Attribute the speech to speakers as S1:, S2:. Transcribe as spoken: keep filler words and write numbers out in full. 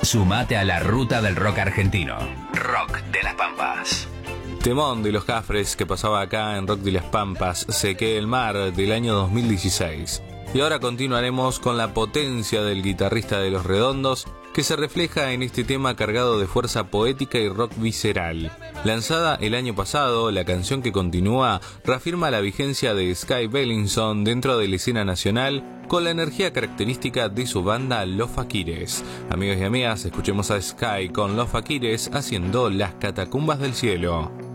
S1: Sumate a la ruta del rock argentino. Rock de las Pampas.
S2: Temón de los Cafres que pasaba acá en Rock de las Pampas, Sequé el Mar, del año dos mil dieciséis. Y ahora continuaremos con la potencia del guitarrista de Los Redondos, que se refleja en este tema cargado de fuerza poética y rock visceral. Lanzada el año pasado, la canción que continúa reafirma la vigencia de Sky Bellinson dentro de la escena nacional con la energía característica de su banda Los Faquires. Amigos y amigas, escuchemos a Sky con Los Faquires haciendo Las Catacumbas del Cielo.